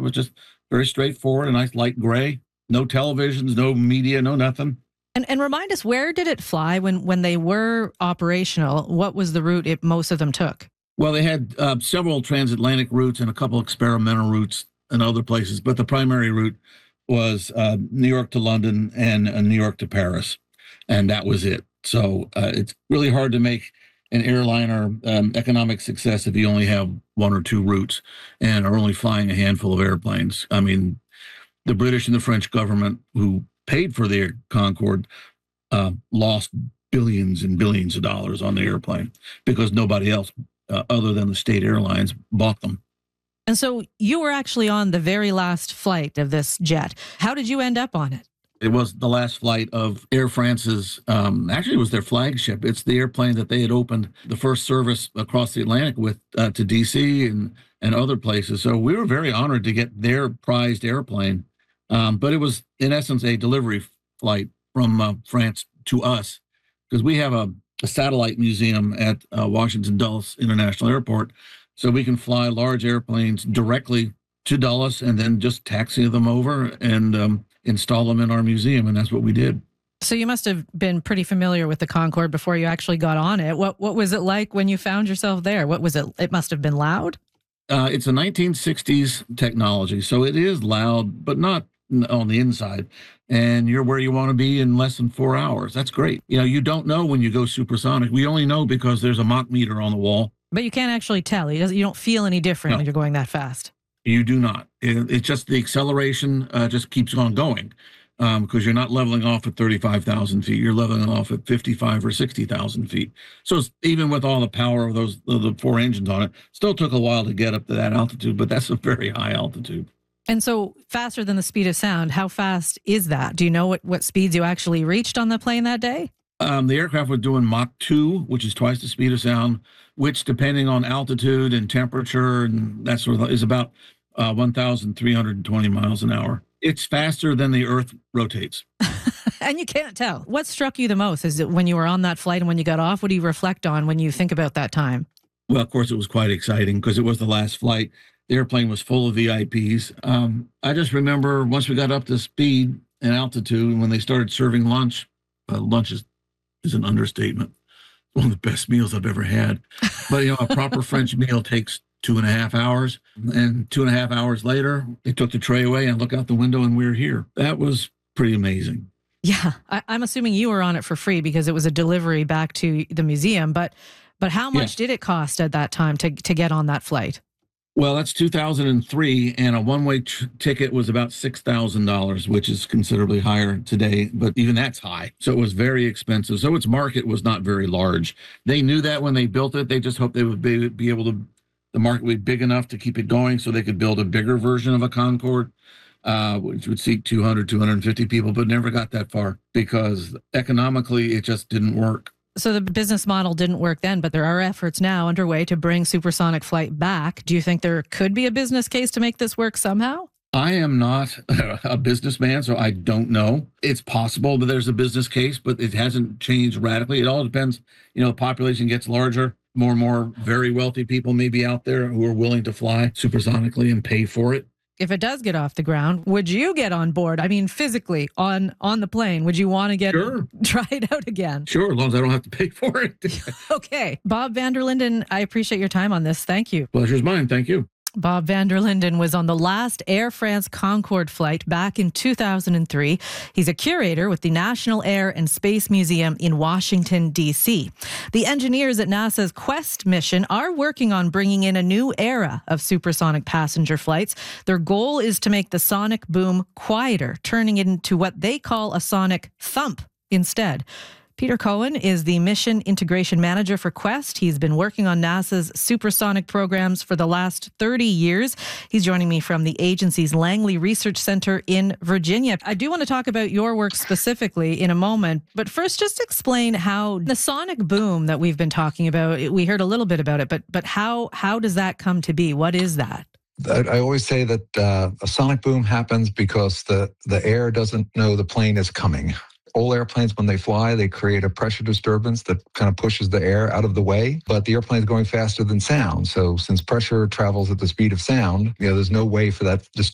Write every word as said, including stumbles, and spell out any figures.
was just very straightforward, a nice light gray. No televisions, no media, no nothing. And and remind us, where did it fly when, when they were operational? What was the route it, most of them took? Well, they had uh, several transatlantic routes and a couple experimental routes in other places, but the primary route was uh, New York to London and uh, New York to Paris, and that was it. So uh, it's really hard to make an airliner um, economic success if you only have one or two routes and are only flying a handful of airplanes. I mean, the British and the French government, who paid for the Concorde, uh, lost billions and billions of dollars on the airplane because nobody else, uh, other than the state airlines, bought them. And so you were actually on the very last flight of this jet. How did you end up on it? It was the last flight of Air France's, um, actually it was their flagship. It's the airplane that they had opened the first service across the Atlantic with uh, to D C and, and other places. So we were very honored to get their prized airplane. Um, but it was, in essence, a delivery flight from uh, France to us, because we have a, a satellite museum at uh, Washington Dulles International Airport. So we can fly large airplanes directly to Dulles and then just taxi them over and um, install them in our museum. And that's what we did. So you must have been pretty familiar with the Concorde before you actually got on it. What what was it like when you found yourself there? What was it? It must have been loud. Uh, it's a nineteen sixties technology, so it is loud, but not on the inside. And you're where you want to be in less than four hours. That's great. You know, you don't know when you go supersonic. We only know because there's a Mach meter on the wall. But you can't actually tell. You don't feel any different No. when you're going that fast. You do not. It, it's just the acceleration uh, just keeps on going um, because you're not leveling off at thirty-five thousand feet. You're leveling off at fifty-five or sixty thousand feet. So it's, even with all the power of those of the four engines on it, still took a while to get up to that altitude, but that's a very high altitude. And so faster than the speed of sound, how fast is that? Do you know what, what speeds you actually reached on the plane that day? Um, the aircraft was doing Mach two, which is twice the speed of sound, which, depending on altitude and temperature and that sort of, is about uh, one thousand three hundred twenty miles an hour. It's faster than the Earth rotates. And you can't tell. What struck you the most? Is it when you were on that flight and when you got off? What do you reflect on when you think about that time? Well, of course, it was quite exciting because it was the last flight. The airplane was full of V I Ps. Um, I just remember once we got up to speed and altitude, and when they started serving lunch, uh, lunch is, is an understatement. One of the best meals I've ever had. But, you know, a proper French meal takes two and a half hours. And two and a half hours later, they took the tray away and look out the window and we we're here. That was pretty amazing. Yeah, I, I'm assuming you were on it for free because it was a delivery back to the museum. But but how much Yeah. did it cost at that time to to get on that flight? Well, that's two thousand three, and a one-way tr- ticket was about six thousand dollars, which is considerably higher today, but even that's high. So it was very expensive. So its market was not very large. They knew that when they built it. They just hoped they would be, be able to, the market would be big enough to keep it going so they could build a bigger version of a Concorde, uh, which would seat two hundred, two hundred fifty people, but never got that far because economically it just didn't work. So the business model didn't work then, but there are efforts now underway to bring supersonic flight back. Do you think there could be a business case to make this work somehow? I am not a businessman, so I don't know. It's possible that there's a business case, but it hasn't changed radically. It all depends. You know, the population gets larger. More and more very wealthy people may be out there who are willing to fly supersonically and pay for it. If it does get off the ground, would you get on board? I mean, physically on on the plane, would you want to get Sure. try it out again? Sure, as long as I don't have to pay for it. Okay. Bob Vander Linden, I appreciate your time on this. Thank you. Pleasure's mine. Thank you. Bob Vander Linden was on the last Air France Concorde flight back in two thousand three. He's a curator with the National Air and Space Museum in Washington, D C. The engineers at NASA's Quest mission are working on bringing in a new era of supersonic passenger flights. Their goal is to make the sonic boom quieter, turning it into what they call a sonic thump instead. Peter Cohen is the Mission Integration Manager for Quest. He's been working on NASA's supersonic programs for the last thirty years. He's joining me from the agency's Langley Research Center in Virginia. I do want to talk about your work specifically in a moment, but first just explain how the sonic boom that we've been talking about, we heard a little bit about it, but but how how does that come to be? What is that? I always say that uh, a sonic boom happens because the, the air doesn't know the plane is coming. All airplanes, when they fly, they create a pressure disturbance that kind of pushes the air out of the way, but the airplane is going faster than sound. So since pressure travels at the speed of sound, you know, there's no way for that dis-